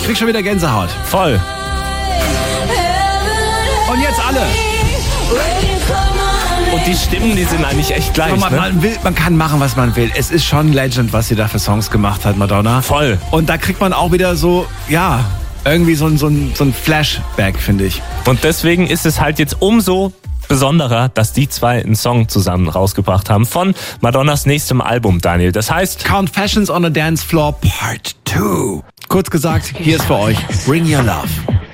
krieg schon wieder Gänsehaut. Voll. Und jetzt alle. Und die Stimmen, die sind eigentlich echt gleich, Man kann machen, was man will. Es ist schon Legend, was sie da für Songs gemacht hat, Madonna. Voll. Und da kriegt man auch wieder so, ja, irgendwie so ein Flashback, finde ich. Und deswegen ist es halt jetzt umso besonderer, dass die zwei einen Song zusammen rausgebracht haben von Madonnas nächstem Album, Daniel. Das heißt Confessions on a Dance Floor Part 2. Kurz gesagt, hier ist für euch Bring Your Love.